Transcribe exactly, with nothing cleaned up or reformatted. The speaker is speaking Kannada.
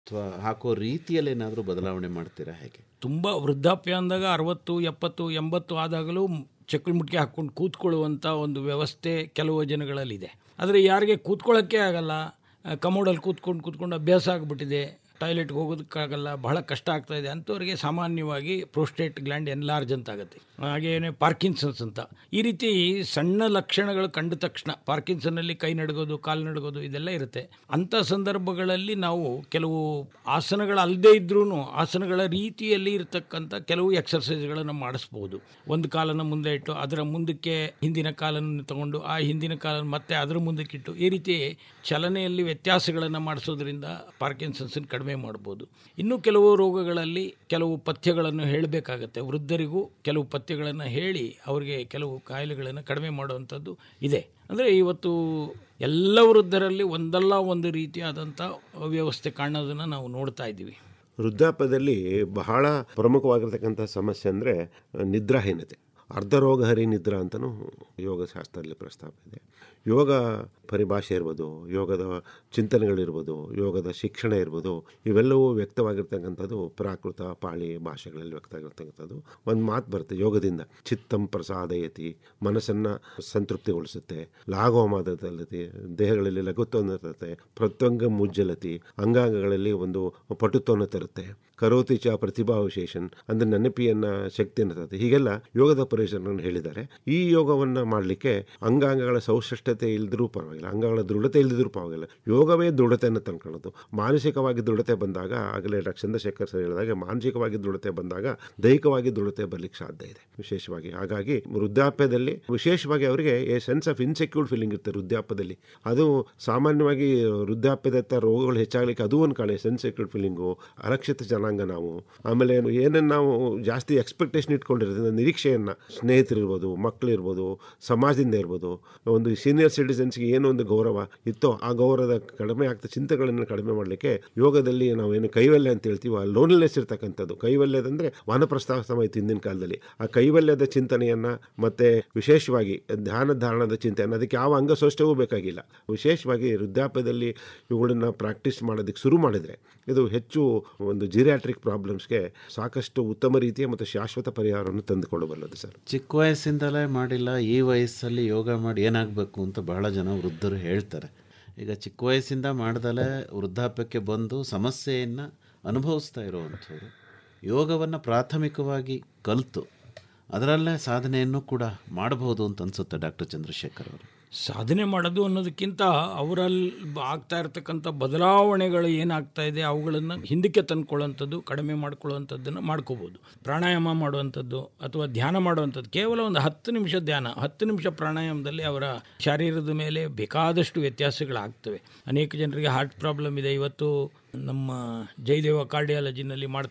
ಅಥವಾ ಹಾಕೋ ರೀತಿಯಲ್ಲಿ ಏನಾದರೂ ಬದಲಾವಣೆ ಮಾಡ್ತೀರಾ ಹೇಗೆ? ತುಂಬ ವೃದ್ಧಾಪ್ಯ ಅಂದಾಗ ಅರವತ್ತು ಎಪ್ಪತ್ತು ಎಂಬತ್ತು ಆದಾಗಲೂ ಚಕ್ಕಳ ಮುಟ್ಟಿ ಹಾಕ್ಕೊಂಡು ಕೂತ್ಕೊಳ್ಳುವಂಥ ಒಂದು ವ್ಯವಸ್ಥೆ ಕೆಲವು ಜನಗಳಲ್ಲಿದೆ. ಆದರೆ ಯಾರಿಗೆ ಕೂತ್ಕೊಳ್ಳೋಕ್ಕೆ ಆಗಲ್ಲ, ಕಮೋಡಲ್ಲಿ ಕೂತ್ಕೊಂಡು ಕೂತ್ಕೊಂಡು ಅಭ್ಯಾಸ ಆಗಿಬಿಟ್ಟಿದೆ, ಟಾಯ್ಲೆಟ್ಗೆ ಹೋಗೋದಕ್ಕಾಗಲ್ಲ, ಬಹಳ ಕಷ್ಟ ಆಗ್ತಾ ಇದೆ ಅಂಥವ್ರಿಗೆ ಸಾಮಾನ್ಯವಾಗಿ ಪ್ರೋಸ್ಟೇಟ್ ಗ್ಲ್ಯಾಂಡ್ ಎನ್ಲಾರ್ಜ್ ಅಂತ ಆಗುತ್ತೆ. ಹಾಗೇನೆ ಪಾರ್ಕಿನ್ಸನ್ಸ್ ಅಂತ ಈ ರೀತಿ ಸಣ್ಣ ಲಕ್ಷಣಗಳು ಕಂಡ ತಕ್ಷಣ ಪಾರ್ಕಿನ್ಸನ್ನಲ್ಲಿ ಕೈ ನಡಗೋದು, ಕಾಲು ನಡಗೋದು ಇದೆಲ್ಲ ಇರುತ್ತೆ. ಅಂಥ ಸಂದರ್ಭಗಳಲ್ಲಿ ನಾವು ಕೆಲವು ಆಸನಗಳಲ್ಲದೇ ಇದ್ರೂ ಆಸನಗಳ ರೀತಿಯಲ್ಲಿ ಇರತಕ್ಕಂಥ ಕೆಲವು ಎಕ್ಸರ್ಸೈಸ್ಗಳನ್ನು ಮಾಡಿಸ್ಬೋದು. ಒಂದು ಕಾಲನ್ನು ಮುಂದೆ ಇಟ್ಟು ಅದರ ಮುಂದಕ್ಕೆ ಹಿಂದಿನ ಕಾಲನ್ನು ತಗೊಂಡು ಆ ಹಿಂದಿನ ಕಾಲನ್ನು ಮತ್ತೆ ಅದರ ಮುಂದಕ್ಕಿಟ್ಟು ಈ ರೀತಿ ಚಲನೆಯಲ್ಲಿ ವ್ಯತ್ಯಾಸಗಳನ್ನು ಮಾಡಿಸೋದ್ರಿಂದ ಪಾರ್ಕಿನ್ಸನ್ಸನ್ನು ಕಡಿಮೆ ಮಾಡ್ಬೋದು. ಇನ್ನು ಕೆಲವು ರೋಗಗಳಲ್ಲಿ ಕೆಲವು ಪಥ್ಯಗಳನ್ನು ಹೇಳಬೇಕಾಗತ್ತೆ. ವೃದ್ಧರಿಗೂ ಕೆಲವು ಪಥ್ಯಗಳನ್ನು ಹೇಳಿ ಅವರಿಗೆ ಕೆಲವು ಕಾಯಿಲೆಗಳನ್ನು ಕಡಿಮೆ ಮಾಡುವಂಥದ್ದು ಇದೆ. ಅಂದರೆ ಇವತ್ತು ಎಲ್ಲ ವೃದ್ಧರಲ್ಲಿ ಒಂದಲ್ಲ ಒಂದು ರೀತಿಯಾದಂಥ ವ್ಯವಸ್ಥೆ ಕಾಣೋದನ್ನು ನಾವು ನೋಡ್ತಾ ಇದ್ದೀವಿ. ವೃದ್ಧಾಪ್ಯದಲ್ಲಿ ಬಹಳ ಪ್ರಮುಖವಾಗಿರ್ತಕ್ಕಂಥ ಸಮಸ್ಯೆ ಅಂದರೆ ನಿದ್ರಾಹೀನತೆ. ಅರ್ಧ ರೋಗ ಹರಿ ನಿದ್ರಾ ಅಂತಲೂ ಯೋಗಶಾಸ್ತ್ರದಲ್ಲಿ ಪ್ರಸ್ತಾಪ ಇದೆ. ಯೋಗ ಪರಿಭಾಷೆ ಇರ್ಬೋದು, ಯೋಗದ ಚಿಂತನೆಗಳಿರ್ಬೋದು, ಯೋಗದ ಶಿಕ್ಷಣ ಇರ್ಬೋದು, ಇವೆಲ್ಲವೂ ವ್ಯಕ್ತವಾಗಿರ್ತಕ್ಕಂಥದ್ದು ಪ್ರಾಕೃತ ಪಾಳಿ ಭಾಷೆಗಳಲ್ಲಿ ವ್ಯಕ್ತವಾಗಿರ್ತಕ್ಕಂಥದ್ದು. ಒಂದು ಮಾತು ಬರುತ್ತೆ ಯೋಗದಿಂದ, ಚಿತ್ತಂ ಪ್ರಸಾದಯತಿ, ಮನಸ್ಸನ್ನು ಸಂತೃಪ್ತಿಗೊಳಿಸುತ್ತೆ, ಲಾಘವಮಾದತಿ, ದೇಹಗಳಲ್ಲಿ ಲಘುತ್ವವನ್ನು ತರುತ್ತೆ, ಪ್ರತ್ಯಂಗ ಮುಜ್ಜಲತಿ, ಅಂಗಾಂಗಗಳಲ್ಲಿ ಒಂದು ಪಟುತ್ವವನ್ನು ತರುತ್ತೆ, ಕರೋತಿ ಚ ಪ್ರತಿಭಾ ವಿಶೇಷನ್ ಅಂದರೆ ನೆನಪಿಯನ್ನು ಶಕ್ತಿಯನ್ನು ತರುತ್ತೆ. ಹೀಗೆಲ್ಲ ಯೋಗದ ಪರಿಸರವನ್ನು ಹೇಳಿದ್ದಾರೆ. ಈ ಯೋಗವನ್ನು ಮಾಡಲಿಕ್ಕೆ ಅಂಗಾಂಗಗಳ ಸೌಷ್ಠತೆ ಇಲ್ಲದ್ರೂ ಪರವಾಗಿಲ್ಲ, ಅಂಗಗಳ ದೃಢತೆ ಇಲ್ಲದಿದ್ರೂ ಪರವಾಗಿಲ್ಲ, ಯೋಗವೇ ದೃಢತೆಯನ್ನು ತಂದ್ಕೊಳ್ಳೋದು. ಮಾನಸಿಕವಾಗಿ ದೃಢತೆ ಬಂದಾಗ, ಆಗಲೇ ಡಾಕ್ಟರ್ ಚಂದ್ರಶೇಖರ್ ಸರ್ ಹೇಳಿದಾಗ, ಮಾನಸಿಕವಾಗಿ ದೃಢತೆ ಬಂದಾಗ ದೈಹಿಕವಾಗಿ ದೃಢತೆ ಬರಲಿಕ್ಕೆ ಸಾಧ್ಯ ಇದೆ ವಿಶೇಷವಾಗಿ. ಹಾಗಾಗಿ ವೃದ್ಧಾಪ್ಯದಲ್ಲಿ ವಿಶೇಷವಾಗಿ ಅವರಿಗೆ A sense of insecured feeling ಇರುತ್ತೆ ವೃದ್ಧಾಪ್ಯದಲ್ಲಿ. ಅದು ಸಾಮಾನ್ಯವಾಗಿ ವೃದ್ಧಾಪ್ಯದತ್ತ ರೋಗಗಳು ಹೆಚ್ಚಾಗಲಿಕ್ಕೆ ಅದು ಒಂದು ಕಾರಣ, ಸೆನ್ಸೆಕ್ಯೂರ್ಡ್ ಫೀಲಿಂಗು, ಅರಕ್ಷಿತ ಜನಾಂಗ ನಾವು, ಆಮೇಲೆ ಏನನ್ನು ನಾವು ಜಾಸ್ತಿ ಎಕ್ಸ್ಪೆಕ್ಟೇಷನ್ ಇಟ್ಕೊಂಡಿರೋದ್ರಿಂದ ನಿರೀಕ್ಷೆಯನ್ನು, ಸ್ನೇಹಿತರಿರ್ಬೋದು, ಮಕ್ಕಳಿರ್ಬೋದು, ಸಮಾಜದಿಂದ ಇರ್ಬೋದು, ಒಂದು ಸೀನಿಯರ್ ಸಿಟಿಸನ್ಸ್ಗೆ ಏನೋ ಒಂದು ಗೌರವ ಇತ್ತೋ ಆ ಗೌರವದ ಕಡಿಮೆ ಆಗ್ತಾ ಚಿಂತೆಗಳನ್ನು ಕಡಿಮೆ ಮಾಡಲಿಕ್ಕೆ ಯೋಗದಲ್ಲಿ ನಾವು ಏನು ಕೈವಲ್ಯ ಅಂತ ಹೇಳ್ತೀವಿ, ಆ ಲೋನ್ಲಿನೆಸ್ ಇರ್ತಕ್ಕಂಥದ್ದು. ಕೈವಲ್ಯದಂದರೆ ವಾನಪ್ರಸ್ಥಾಶ್ರಮ ಇತ್ತು ಹಿಂದಿನ ಕಾಲದಲ್ಲಿ. ಆ ಕೈವಲ್ಯದ ಚಿಂತನೆಯನ್ನು ಮತ್ತು ವಿಶೇಷವಾಗಿ ಧ್ಯಾನ ಧಾರಣದ ಚಿಂತನೆ, ಅದಕ್ಕೆ ಯಾವ ಅಂಗಸೌಷ್ಠವೂ ಬೇಕಾಗಿಲ್ಲ. ವಿಶೇಷವಾಗಿ ವೃದ್ಧಾಪ್ಯದಲ್ಲಿ ಇವುಗಳನ್ನು ಪ್ರಾಕ್ಟೀಸ್ ಮಾಡೋದಕ್ಕೆ ಶುರು ಮಾಡಿದರೆ ಇದು ಹೆಚ್ಚು ಒಂದು ಜಿರಿಯಾಟ್ರಿಕ್ ಪ್ರಾಬ್ಲಮ್ಸ್ಗೆ ಸಾಕಷ್ಟು ಉತ್ತಮ ರೀತಿಯ ಮತ್ತು ಶಾಶ್ವತ ಪರಿಹಾರವನ್ನು ತಂದುಕೊಳ್ಳಬಲ್ಲದು ಸರ್. ಚಿಕ್ಕ ವಯಸ್ಸಿಂದಲೇ ಮಾಡಿಲ್ಲ, ಈ ವಯಸ್ಸಲ್ಲಿ ಯೋಗ ಮಾಡಿ ಏನಾಗಬೇಕು ಅಂತ ಬಹಳ ಜನ ವೃದ್ಧರು ಹೇಳ್ತಾರೆ. ಈಗ ಚಿಕ್ಕ ವಯಸ್ಸಿಂದ ಮಾಡ್ದಲೇ ವೃದ್ಧಾಪ್ಯಕ್ಕೆ ಬಂದು ಸಮಸ್ಯೆಯನ್ನು ಅನುಭವಿಸ್ತಾ ಇರುವಂಥವ್ರು ಯೋಗವನ್ನು ಪ್ರಾಥಮಿಕವಾಗಿ ಕಲಿತು ಅದರಲ್ಲೇ ಸಾಧನೆಯನ್ನು ಕೂಡ ಮಾಡಬಹುದು ಅಂತ ಅನಿಸುತ್ತೆ ಡಾಕ್ಟರ್ ಚಂದ್ರಶೇಖರ್ ಅವರು. ಸಾಧನೆ ಮಾಡೋದು ಅನ್ನೋದಕ್ಕಿಂತ ಅವರಲ್ಲಿ ಆಗ್ತಾ ಇರತಕ್ಕಂಥ ಬದಲಾವಣೆಗಳು ಏನಾಗ್ತಾ ಇದೆ ಅವುಗಳನ್ನು ಹಿಂದಕ್ಕೆ ತಂದುಕೊಳ್ಳುವಂಥದ್ದು, ಕಡಿಮೆ ಮಾಡ್ಕೊಳ್ಳುವಂಥದ್ದನ್ನು ಮಾಡ್ಕೋಬೋದು. ಪ್ರಾಣಾಯಾಮ ಮಾಡುವಂಥದ್ದು ಅಥವಾ ಧ್ಯಾನ ಮಾಡುವಂಥದ್ದು, ಕೇವಲ ಒಂದು ಹತ್ತು ನಿಮಿಷ ಧ್ಯಾನ, ಹತ್ತು ನಿಮಿಷ ಪ್ರಾಣಾಯಾಮದಲ್ಲಿ ಅವರ ಶರೀರದ ಮೇಲೆ ಬೇಕಾದಷ್ಟು ವ್ಯತ್ಯಾಸಗಳಾಗ್ತವೆ. ಅನೇಕ ಜನರಿಗೆ ಹಾರ್ಟ್ ಪ್ರಾಬ್ಲಮ್ ಇದೆ, ಇವತ್ತು ನಮ್ಮ ಜಯದೇವ ಕಾರ್ಡಿಯಾಲಜಿನಲ್ಲಿ ಮಾಡ್ತಾ